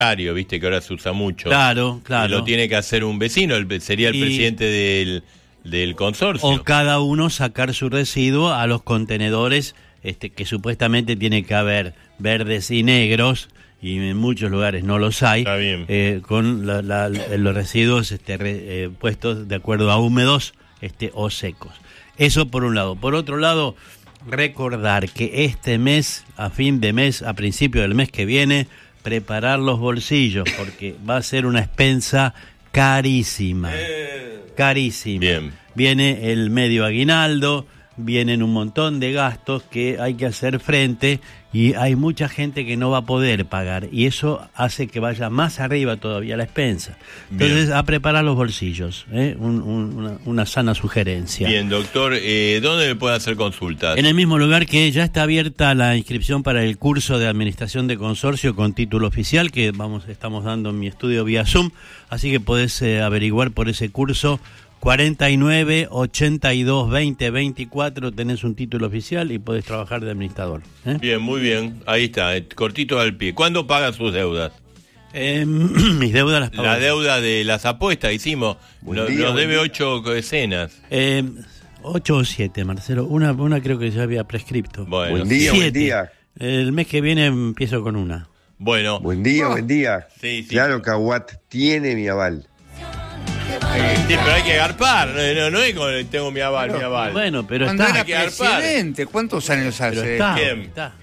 viste que ahora se usa mucho. Claro. Lo tiene que hacer un vecino, sería el presidente del consorcio. O cada uno sacar su residuo a los contenedores que supuestamente tiene que haber verdes y negros, y en muchos lugares no los hay. Está bien. Con los residuos puestos de acuerdo a húmedos o secos. Eso por un lado. Por otro lado, recordar que este mes, a fin de mes, a principio del mes que viene, preparar los bolsillos, porque va a ser una expensa carísima. Carísima. Bien. Viene el medio aguinaldo, vienen un montón de gastos que hay que hacer frente, y hay mucha gente que no va a poder pagar, y eso hace que vaya más arriba todavía la expensa. Entonces, a preparar los bolsillos, una sana sugerencia. Bien, doctor, ¿dónde me puede hacer consultas? En el mismo lugar que ya está abierta la inscripción para el curso de administración de consorcio con título oficial que estamos dando en mi estudio vía Zoom, así que podés averiguar por ese curso. 49 82 20 24, tenés un título oficial y podés trabajar de administrador. Bien, muy bien, ahí está, cortito al pie. ¿Cuándo pagan sus deudas? Mis deudas las pago. La deuda de las apuestas hicimos, nos debe 8 decenas. 8 o 7, Marcelo, una creo que ya había prescripto. Bueno, buen día, 7. buen día. El mes que viene empiezo con una. Bueno. Buen día. Sí. Claro, Caguat tiene mi aval. Sí, pero hay que garpar, no es como tengo mi aval. Bueno, pero cuando está. era presidente, ¿cuántos años hace? Pero está, ¿Quién? está.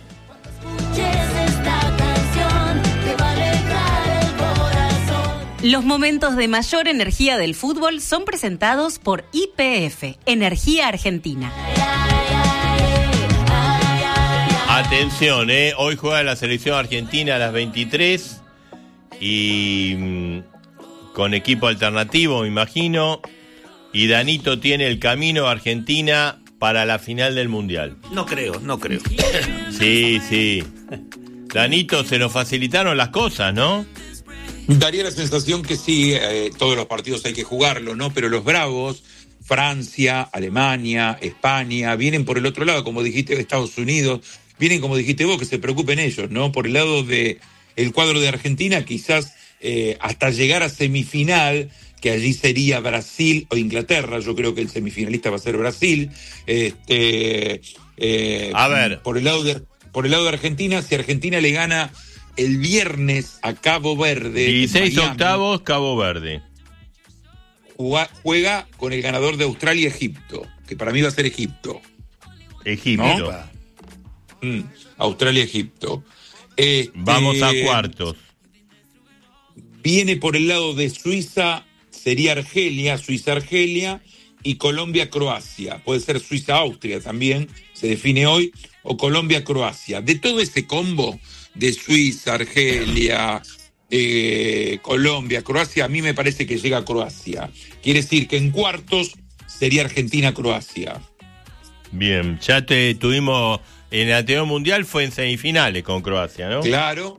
Los momentos de mayor energía del fútbol son presentados por YPF, Energía Argentina. Atención, hoy juega la selección argentina a las 23 y con equipo alternativo, me imagino, y Danito tiene el camino a Argentina para la final del Mundial. No creo. Sí. Danito, se nos facilitaron las cosas, ¿no? Daría la sensación que sí, todos los partidos hay que jugarlo, ¿no? Pero los bravos, Francia, Alemania, España, vienen por el otro lado, como dijiste, Estados Unidos, vienen, como dijiste vos, que se preocupen ellos, ¿no? Por el lado de el cuadro de Argentina, quizás hasta llegar a semifinal, que allí sería Brasil o Inglaterra. Yo creo que el semifinalista va a ser Brasil. A ver. Por el lado de Argentina, si Argentina le gana el viernes a Cabo Verde, 16 Miami, octavos, Cabo Verde. Juega con el ganador de Australia-Egipto, que para mí va a ser Egipto. Egipto. ¿No? Australia-Egipto. Vamos a cuartos. Viene por el lado de Suiza, sería Suiza-Argelia, y Colombia-Croacia. Puede ser Suiza-Austria también, se define hoy, o Colombia-Croacia. De todo ese combo de Suiza, Argelia, Colombia, Croacia, a mí me parece que llega a Croacia. Quiere decir que en cuartos sería Argentina-Croacia. Bien, ya tuvimos en el anterior mundial, fue en semifinales con Croacia, ¿no? Claro.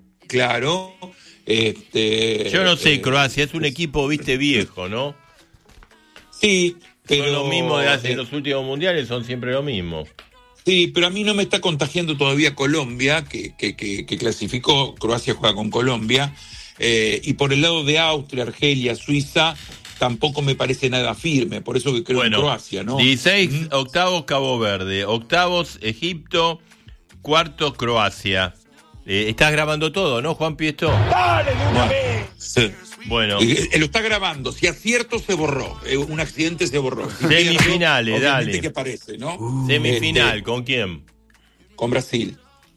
Yo no sé, Croacia es un equipo, viste, viejo, ¿no? Sí, pero son lo mismo de hace los últimos mundiales, son siempre lo mismo. Sí, pero a mí no me está contagiando todavía Colombia, que clasificó. Croacia juega con Colombia, y por el lado de Austria, Argelia, Suiza, tampoco me parece nada firme, por eso que creo en Croacia, ¿no? 16 octavos Cabo Verde, octavos Egipto, cuartos Croacia. Estás grabando todo, ¿no, Juan Piesto? ¡Dale, de una vez! Sí. Bueno. Lo está grabando. Si acierto, se borró. Un accidente se borró. Si semifinales, pierdo, dale. que aparece, ¿no? Semifinal, ¿con quién? Con Brasil.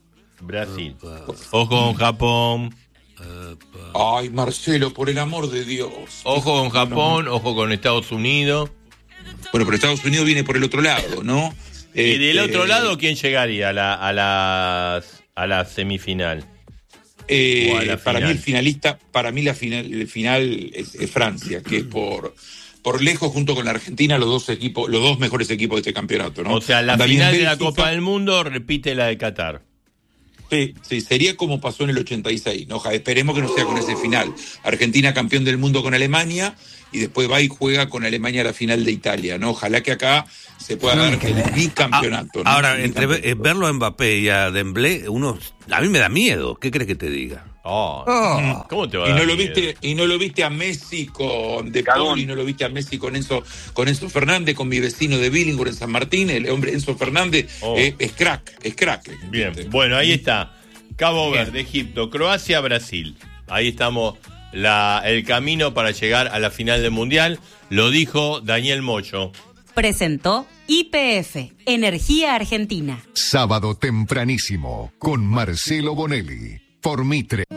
Ojo con Japón. Ay, Marcelo, por el amor de Dios. Ojo con Japón, ojo con Estados Unidos. Bueno, pero Estados Unidos viene por el otro lado, ¿no? Y del otro lado, ¿quién llegaría a la semifinal? Para mí el finalista, el final es Francia, que es por lejos, junto con la Argentina, los dos mejores equipos de este campeonato, ¿no? O sea, la final de la Copa del Mundo repite la de Qatar. Sí, sería como pasó en el 86, ¿no? Esperemos que no sea con ese final. Argentina campeón del mundo con Alemania, y después va y juega con Alemania a la final de Italia, ¿no? Ojalá que acá se pueda dar el bicampeonato, ¿no? Ahora, entre verlo a Mbappé y a Dembélé, a mí me da miedo. ¿Qué crees que te diga? ¿Cómo te va a Y dar no lo miedo? viste a Messi con De Paul, y no lo viste a Messi con Enzo Fernández, con mi vecino de Billingham en San Martín, el hombre Enzo Fernández, es crack. Bien, bueno, ahí está. Cabo Verde, Egipto, Croacia, Brasil. Ahí estamos, el camino para llegar a la final del Mundial. Lo dijo Daniel Moyo. Presentó YPF, Energía Argentina. Sábado tempranísimo, con Marcelo Bonelli, por Mitre.